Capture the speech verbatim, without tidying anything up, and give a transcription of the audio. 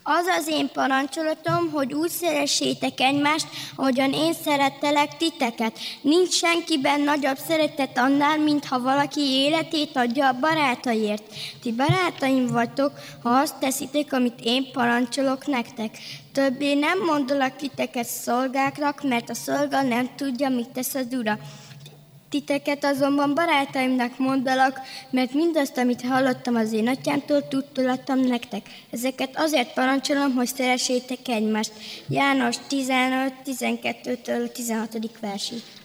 Az az én parancsolatom, hogy úgy szeressétek egymást, ahogyan én szerettelek titeket. Nincs senkiben nagyobb szeretet annál, mintha valaki életét adja a barátaiért. Ti barátaim vagytok, ha azt teszitek, amit én parancsolok nektek. Többé nem mondolak titeket szolgáknak, mert a szolga nem tudja, mit tesz az ura. Titeket azonban barátaimnak mondalak, mert mindazt, amit hallottam az én atyámtól, tudtolattam nektek. Ezeket azért parancsolom, hogy szeressétek egymást. János tizenöt tizenkettőtől tizenhatodik versig.